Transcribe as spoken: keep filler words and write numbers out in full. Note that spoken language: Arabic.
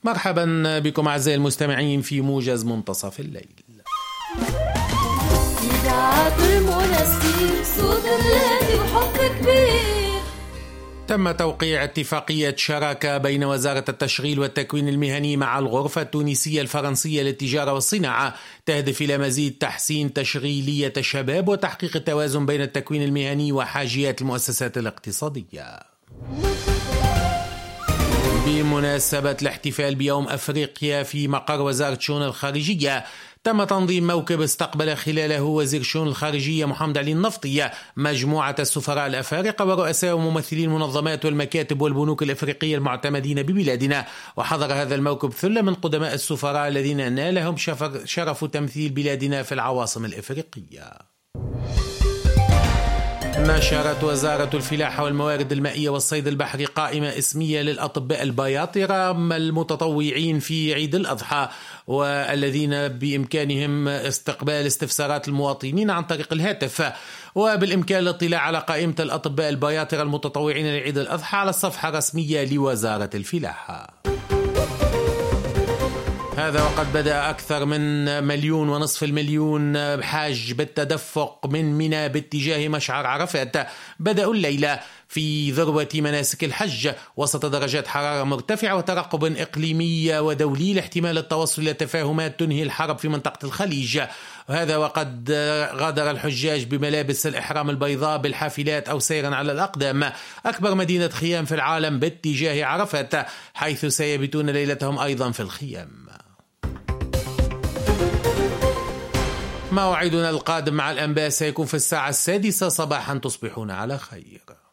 مرحبا بكم أعزائي المستمعين في موجز منتصف الليل. إذاعة المنسير صوت الذي وحب كبير. تم توقيع اتفاقية شراكة بين وزارة التشغيل والتكوين المهني مع الغرفة التونسية الفرنسية للتجارة والصناعة، تهدف إلى مزيد تحسين تشغيلية الشباب وتحقيق التوازن بين التكوين المهني وحاجيات المؤسسات الاقتصادية. بمناسبة الاحتفال بيوم أفريقيا في مقر وزارة الشؤون الخارجية، تم تنظيم موكب استقبل خلاله وزير الشؤون الخارجية محمد علي النفطي مجموعة السفراء الأفارقة ورؤساء وممثلي المنظمات والمكاتب والبنوك الأفريقية المعتمدين ببلادنا. وحضر هذا الموكب ثلة من قدماء السفراء الذين نالهم شرف تمثيل بلادنا في العواصم الأفريقية. نشرت وزارة الفلاحة والموارد المائية والصيد البحري قائمة اسمية للأطباء البياطرة المتطوعين في عيد الأضحى، والذين بإمكانهم استقبال استفسارات المواطنين عن طريق الهاتف، وبالإمكان الاطلاع على قائمة الأطباء البياطرة المتطوعين لعيد الأضحى على الصفحة الرسمية لوزارة الفلاحة. هذا وقد بدأ أكثر من مليون ونصف المليون حاج بالتدفق من منى باتجاه مشعر عرفات بدأوا الليلة في ذروة مناسك الحج وسط درجات حرارة مرتفعة وترقب إقليمي ودولي لاحتمال التوصل إلى تفاهمات تنهي الحرب في منطقة الخليج. وهذا وقد غادر الحجاج بملابس الإحرام البيضاء بالحافلات أو سيرا على الأقدام أكبر مدينة خيام في العالم باتجاه عرفات، حيث سيبيتون ليلتهم أيضا في الخيام. موعدنا القادم مع الأنباء سيكون في الساعة السادسة صباحا. تصبحون على خير.